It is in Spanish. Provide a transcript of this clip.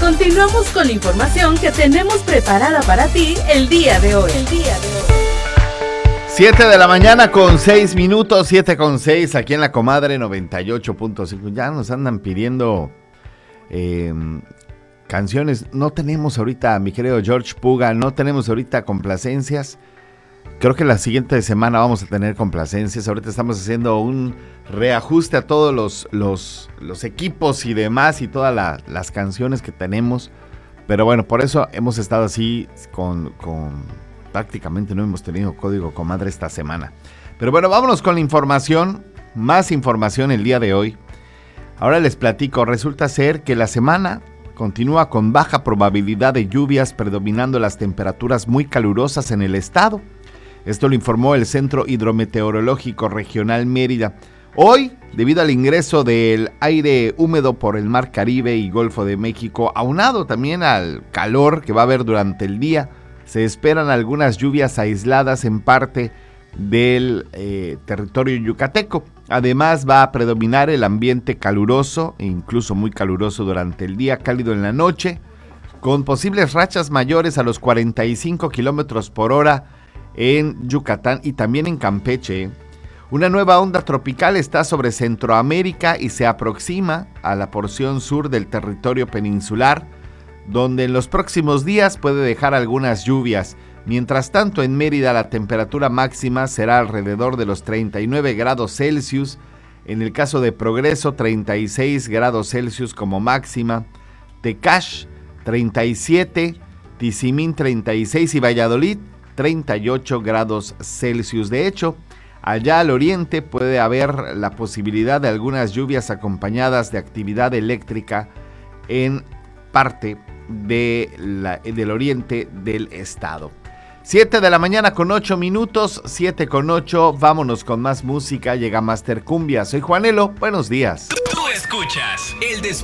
Continuamos con la información que tenemos preparada para ti el día de hoy. 7 de la mañana con 6 minutos, 7 con 6, aquí en La Comadre 98.5. Ya nos andan pidiendo canciones. No tenemos ahorita, mi querido George Puga, no tenemos ahorita complacencias. Creo que la siguiente semana vamos a tener complacencias. Ahorita estamos haciendo un reajuste a todos los equipos y demás y todas las canciones que tenemos. Pero bueno, por eso hemos estado así con prácticamente no hemos tenido Código Comadre esta semana. Pero bueno, vámonos con la información. Más información el día de hoy. Ahora les platico. Resulta ser que la semana continúa con baja probabilidad de lluvias, predominando las temperaturas muy calurosas en el estado. Esto lo informó el Centro Hidrometeorológico Regional Mérida. Hoy, debido al ingreso del aire húmedo por el Mar Caribe y Golfo de México, aunado también al calor que va a haber durante el día, se esperan algunas lluvias aisladas en parte del territorio yucateco. Además, va a predominar el ambiente caluroso, e incluso muy caluroso durante el día, cálido en la noche, con posibles rachas mayores a los 45 kilómetros por hora en Yucatán y también en Campeche. Una nueva onda tropical está sobre Centroamérica y se aproxima a la porción sur del territorio peninsular, donde en los próximos días puede dejar algunas lluvias. Mientras tanto, en Mérida la temperatura máxima será alrededor de los 39 grados Celsius. En el caso de Progreso, 36 grados Celsius como máxima. Tecash, 37. Tizimín, 36. Y Valladolid, 38 grados Celsius. De hecho, allá al oriente puede haber la posibilidad de algunas lluvias acompañadas de actividad eléctrica en parte del oriente del estado. 7 de la mañana con 8 minutos, 7 con 8, vámonos con más música, llega Master Cumbia. Soy Juanelo, buenos días. Tú escuchas El Despertador.